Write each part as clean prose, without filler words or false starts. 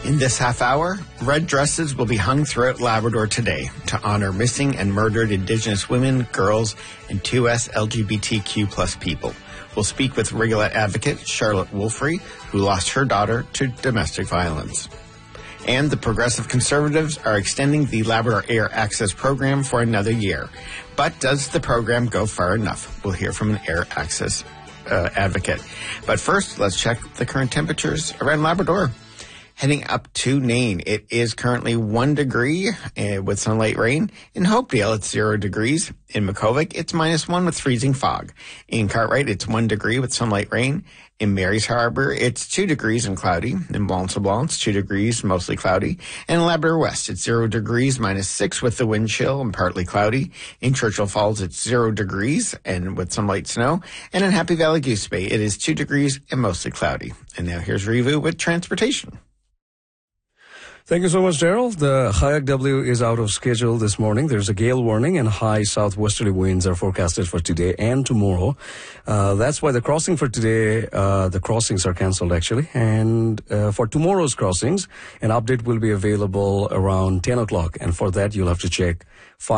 In this half hour, red dresses will be hung throughout Labrador today to honor missing and murdered Indigenous women, girls, and 2S LGBTQ plus people. We'll speak with Rigolet advocate Charlotte Wolfrey, who lost her daughter to domestic violence. And the Progressive Conservatives are extending the Labrador Air Access program for another year. But does the program go far enough? We'll hear from an air access advocate. But first, let's check the current temperatures around Labrador. Heading up to Nain, it is currently 1 degree with some light rain. In Hopedale, it's 0 degrees. In Makkovik, it's -1 with freezing fog. In Cartwright, it's 1 degree with some light rain. In Mary's Harbour, it's 2 degrees and cloudy. In Blanc-sur-Blanc, 2 degrees, mostly cloudy. And in Labrador West, it's 0 degrees, -6 with the wind chill and partly cloudy. In Churchill Falls, it's 0 degrees and with some light snow. And in Happy Valley Goose Bay, it is 2 degrees and mostly cloudy. And now here's Rivu with transportation. Thank you so much, Daryl. The Hayak W is out of schedule this morning. There's a gale warning and high southwesterly winds are forecasted for today and tomorrow. That's why the crossing for today, the crossings are cancelled actually. And for tomorrow's crossings, an update will be available around 10 o'clock. And for that, you'll have to check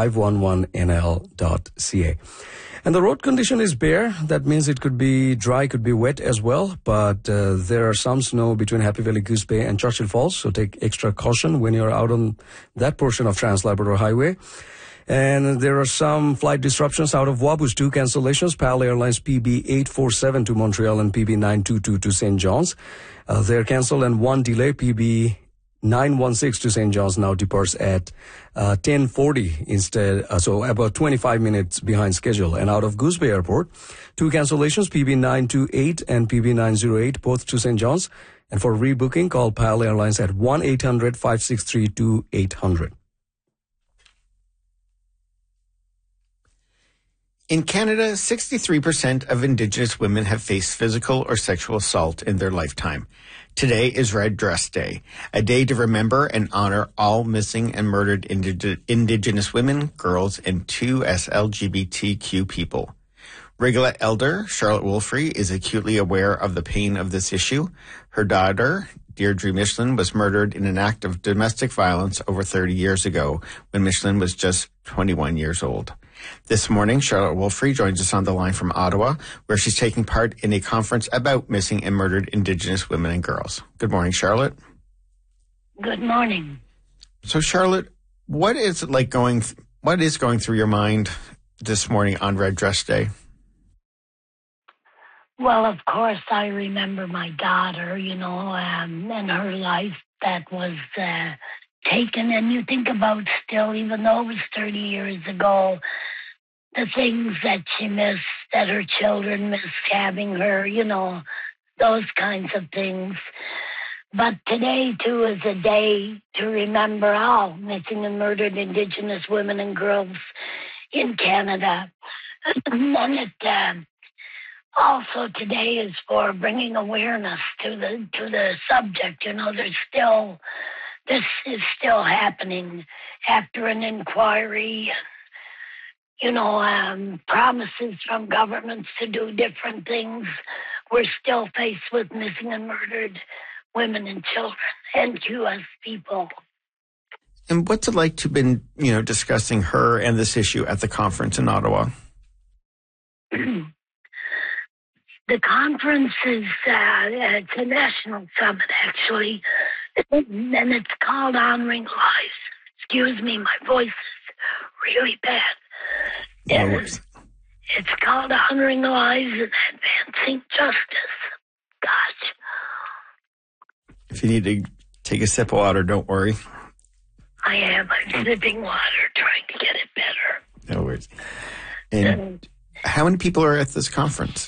511nl.ca. And the road condition is bare. That means it could be dry, could be wet as well. But there are some snow between Happy Valley Goose Bay and Churchill Falls. So take extra caution when you're out on that portion of Trans-Labrador Highway. And there are some flight disruptions out of Wabush. 2 cancellations. PAL Airlines PB 847 to Montreal and PB 922 to St. John's. They're canceled, and 1 delay, PB 916 to St. John's now departs at 10:40 instead, so about 25 minutes behind schedule. And out of Goose Bay Airport, 2 cancellations, PB 928 and PB 908, both to St. John's. And for rebooking, call PAL Airlines at 1-800-563-2800. In Canada, 63% of Indigenous women have faced physical or sexual assault in their lifetime. Today is Red Dress Day, a day to remember and honor all missing and murdered Indigenous women, girls, and 2S LGBTQ people. Rigolet elder Charlotte Wolfrey is acutely aware of the pain of this issue. Her daughter, Deirdre Michelin, was murdered in an act of domestic violence over 30 years ago when Michelin was just 21 years old. This morning, Charlotte Wolfrey joins us on the line from Ottawa, where she's taking part in a conference about missing and murdered Indigenous women and girls. Good morning, Charlotte. Good morning. So, Charlotte, what is going through your mind this morning on Red Dress Day? Well, of course, I remember my daughter, and her life that was taken. And you think about still, even though it was 30 years ago, the things that she missed, that her children missed having her, those kinds of things. But today, too, is a day to remember all missing and murdered Indigenous women and girls in Canada. And then also today is for bringing awareness to the subject. This is still happening after an inquiry, promises from governments to do different things. We're still faced with missing and murdered women and children and 2S people. And what's it like to have been, discussing her and this issue at the conference in Ottawa? The conference is it's a national summit, actually, and it's called Honoring Lives. Excuse me, my voice is really bad. It's called Honoring Lives and Advancing Justice. Gosh. If you need to take a sip of water, don't worry. I am. I'm sipping water, trying to get it better. No worries. And how many people are at this conference?